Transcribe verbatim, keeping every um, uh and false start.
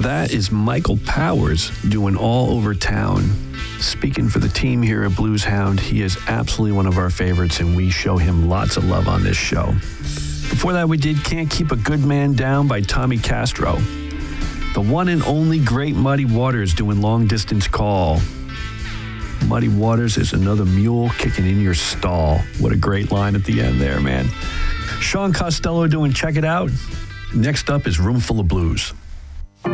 that is Michael Powers doing All Over Town. Speaking for the team here at Blues Hound, he is absolutely one of our favorites, and we show him lots of love on this show. Before that, we did Can't Keep a Good Man Down by Tommy Castro. The one and only great Muddy Waters doing Long Distance Call. Muddy Waters is another mule kicking in your stall. What a great line at the end there, man. Sean Costello doing Check It Out. Next up is Room Full of Blues.